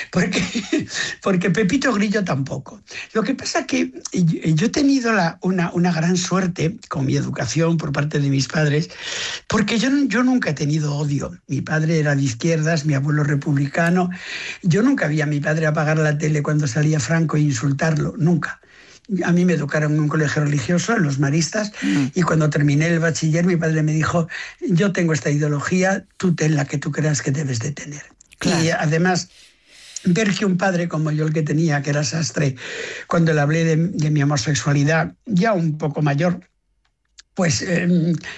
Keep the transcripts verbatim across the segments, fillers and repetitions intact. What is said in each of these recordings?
porque, porque Pepito Grillo tampoco. Lo que pasa que yo he tenido la, una, una gran suerte con mi educación por parte de mis padres, porque yo, yo nunca he tenido odio. Mi padre era de izquierdas, mi abuelo republicano. Yo nunca vi a mi padre apagar la tele cuando salía Franco e insultarlo, nunca. A mí me educaron en un colegio religioso, en los maristas, mm. y cuando terminé el bachiller mi padre me dijo, yo tengo esta ideología, tú ten la que tú creas que debes de tener. Claro. Y además, ver que un padre como yo el que tenía, que era sastre, cuando le hablé de, de mi homosexualidad, ya un poco mayor, pues eh,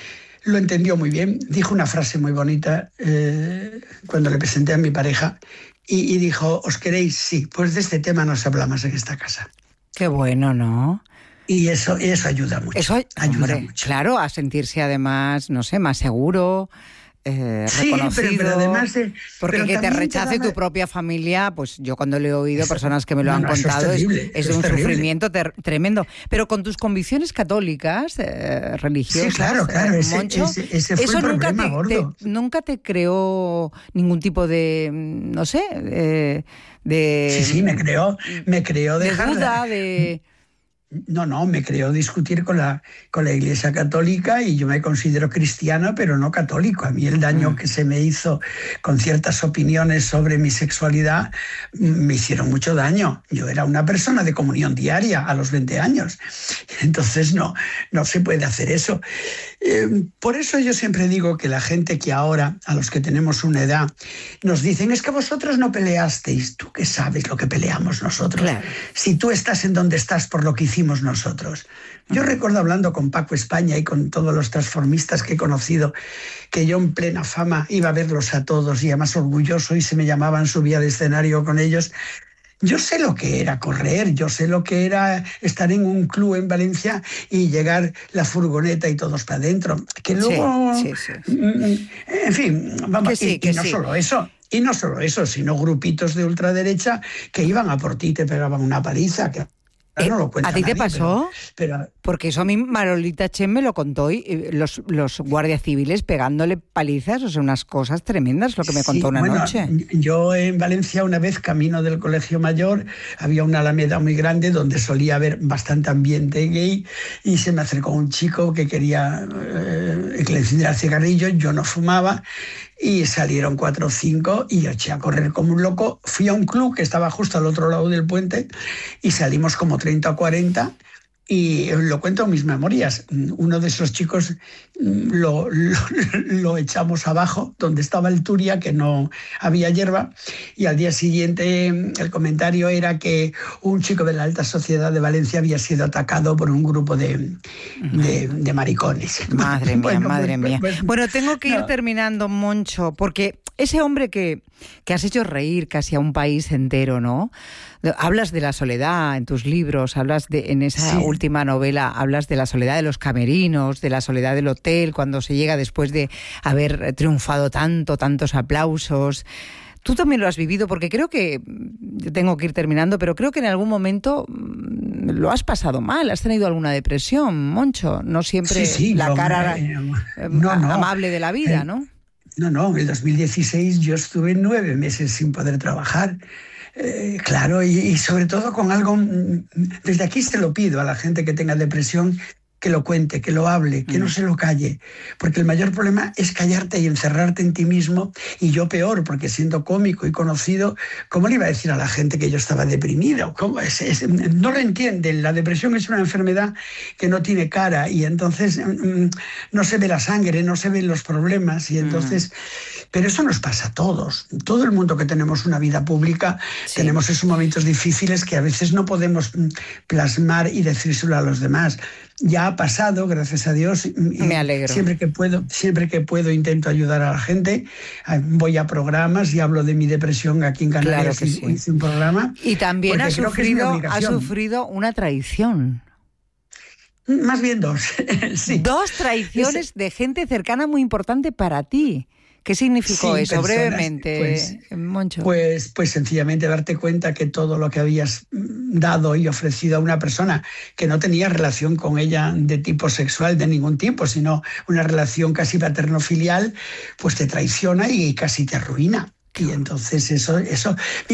lo entendió muy bien. Dijo una frase muy bonita eh, cuando le presenté a mi pareja y, y dijo, ¿os queréis? Sí, pues de este tema no se habla más en esta casa. Qué bueno, ¿no? Y eso, eso ayuda mucho. Eso ayuda hombre, mucho. Claro, a sentirse además, no sé, más seguro, eh, sí, reconocido. Pero, pero además... Eh, porque pero que te rechace te da... tu propia familia, pues yo cuando le he oído eso, personas que me lo no, han no, contado, es, terrible, es, es un terrible. sufrimiento ter- tremendo. Pero con tus convicciones católicas, eh, religiosas, sí, claro, claro, eh, ese, Moncho, ese, ese fue eso el nunca problema te, gordo. te, nunca te creó ningún tipo de, no sé, eh, de... Sí, sí, me creó, me creó de dejar... duda, de... No, no, me creó discutir con la, con la Iglesia Católica y yo me considero cristiano, pero no católico. A mí el daño mm. que se me hizo con ciertas opiniones sobre mi sexualidad me hicieron mucho daño. Yo era una persona de comunión diaria a los veinte años. Entonces no, no se puede hacer eso. Eh, por eso yo siempre digo que la gente que ahora, a los que tenemos una edad, nos dicen, es que vosotros no peleasteis. ¿Tú qué sabes lo que peleamos nosotros? Claro. Si tú estás en donde estás por lo que hicimos nosotros. Yo recuerdo hablando con Paco España y con todos los transformistas que he conocido, que yo en plena fama iba a verlos a todos y además orgulloso y se me llamaban, subía al escenario con ellos. Yo sé lo que era correr, yo sé lo que era estar en un club en Valencia y llegar la furgoneta y todos para adentro. Que luego, sí, sí, sí. en fin, vamos, que sí, y, que y no sí. solo eso. Y no solo eso, sino grupitos de ultraderecha que iban a por ti y te pegaban una paliza. Que Eh, no lo ¿A ti te nadie, pasó? Pero, pero, Porque eso a mí Marolita Chen me lo contó y los, los guardias civiles pegándole palizas, o sea, unas cosas tremendas, lo que me contó sí, una bueno, noche. Yo en Valencia una vez, camino del Colegio Mayor, había una alameda muy grande donde solía haber bastante ambiente gay y se me acercó un chico que quería eh, que le encendiera el cigarrillo, yo no fumaba. Y salieron cuatro o cinco y yo eché a correr como un loco. Fui a un club que estaba justo al otro lado del puente y salimos como treinta o cuarenta. Y lo cuento en mis memorias. Uno de esos chicos lo, lo, lo echamos abajo, donde estaba el Turia, que no había hierba. Y al día siguiente el comentario era que un chico de la alta sociedad de Valencia había sido atacado por un grupo de, de, de maricones. Madre mía, bueno, madre pues, mía. Pues, bueno, tengo que ir no. terminando, Moncho, porque ese hombre que, que has hecho reír casi a un país entero, ¿no? Hablas de la soledad en tus libros, hablas de, en esa sí. última novela, hablas de la soledad de los camerinos, de la soledad del hotel, cuando se llega después de haber triunfado tanto, tantos aplausos. Tú también lo has vivido, porque creo que, yo tengo que ir terminando, pero creo que en algún momento lo has pasado mal, has tenido alguna depresión, Moncho, no siempre sí, sí, la no, cara eh, no, no. amable de la vida, eh, ¿no? No, no, en el dos mil dieciséis yo estuve nueve meses sin poder trabajar. Eh, claro, y, y sobre todo con algo, desde aquí se lo pido a la gente que tenga depresión, que lo cuente, que lo hable, que no se lo calle, porque el mayor problema es callarte y encerrarte en ti mismo, y yo peor, porque siendo cómico y conocido, ¿cómo le iba a decir a la gente que yo estaba deprimido? ¿Cómo es, es, no lo entienden, la depresión es una enfermedad que no tiene cara, y entonces mm, no se ve la sangre, no se ven los problemas, y entonces... Mm. Pero eso nos pasa a todos, todo el mundo que tenemos una vida pública, sí. Tenemos esos momentos difíciles que a veces no podemos plasmar y decírselo a los demás. Ya ha pasado, gracias a Dios. Me alegro. Siempre que puedo, siempre que puedo intento ayudar a la gente. Voy a programas y hablo de mi depresión aquí en Canarias. Claro que sí. Hice un programa. Y también ha sufrido, ha sufrido una traición. Más bien dos. Sí. Dos traiciones es... de gente cercana muy importante para ti. ¿Qué significó sí, eso? personas, Brevemente, pues, Moncho. Pues, pues sencillamente darte cuenta que todo lo que habías dado y ofrecido a una persona que no tenía relación con ella de tipo sexual de ningún tipo, sino una relación casi paterno-filial, pues te traiciona y casi te arruina. Y entonces eso... eso